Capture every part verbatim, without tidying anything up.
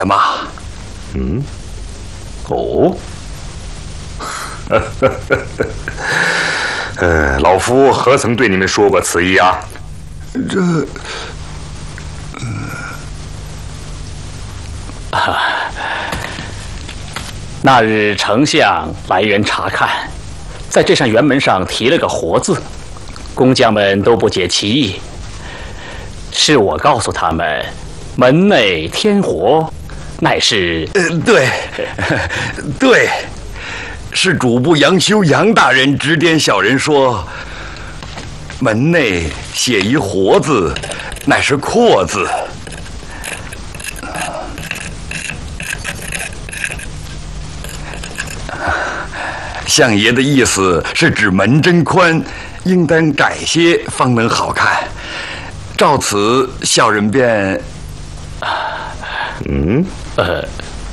什么？ 嗯，哦，呃，老夫何曾对你们说过此意啊？ 这， 呃、啊，那日丞相来人查看，在这扇辕门上题了个“活”字，工匠们都不解其意。是我告诉他们，门内天活。 乃是， 呃，对，对，是主簿杨修杨大人指点小人说，门内写一“活”字，乃是“阔”字。相爷的意思是指门真宽，应当窄些方能好看。照此，小人便， 嗯。 呃，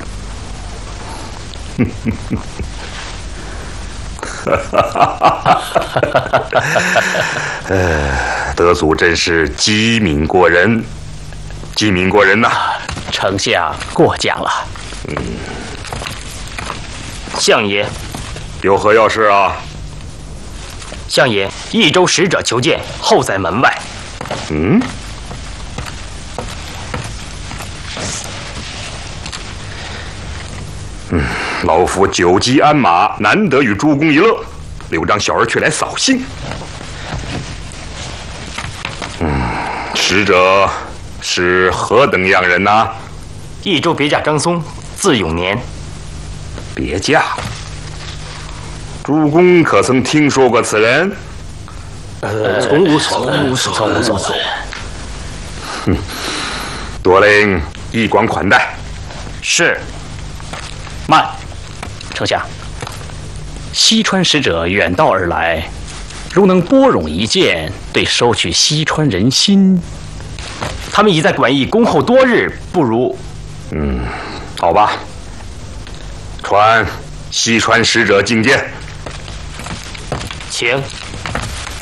呃，德祖真是机敏过人，机敏过人呐！ 丞相过奖了。 嗯， 相爷， 有何要事啊？ 相爷，益州使者求见，候在门外。 嗯。 嗯，老夫久积鞍马，难得与诸公一乐，留让小儿却来扫兴。嗯，使者是何等样人呐、啊？ 益州别驾张松，字永年。 别驾？诸公可曾听说过此人？ 呃，从无所闻，从无所闻。 哼，多令一广款待。 是。 慢，丞相，西川使者远道而来，如能拨冗一箭，对收取西川人心。 他们已在馆驿恭候多日，不如…… 嗯，好吧。传西川使者觐见。 请。